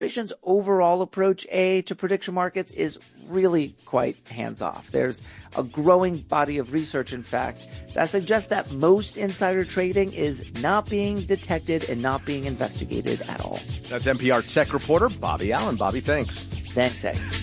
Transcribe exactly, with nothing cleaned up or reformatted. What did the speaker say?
administration's overall approach, A, to prediction markets is really quite hands-off. There's a growing body of research, in fact, that suggests that most insider trading is not being detected and not being investigated at all. That's N P R tech reporter Bobby Allen. Bobby, thanks. Thanks, Ed.